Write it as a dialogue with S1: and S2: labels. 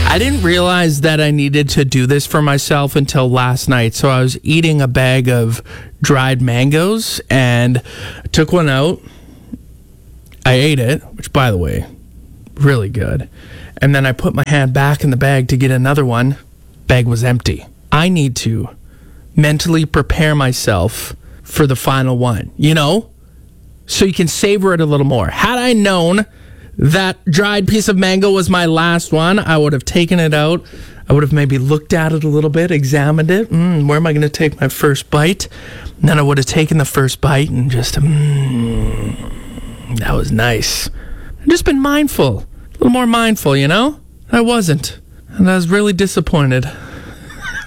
S1: I didn't realize that I needed to do this for myself until last night. So I was eating a bag of dried mangoes and took one out. I ate it, which, by the way, really good. And then I put my hand back in the bag to get another one. Bag was empty. I need to mentally prepare myself for the final one, so you can savor it a little more. Had I known that dried piece of mango was my last one, I would have taken it out. I would have maybe looked at it a little bit, examined it. Where am I going to take my first bite? And then I would have taken the first bite and just, that was nice. I've just been mindful, a little more mindful, I wasn't. And I was really disappointed.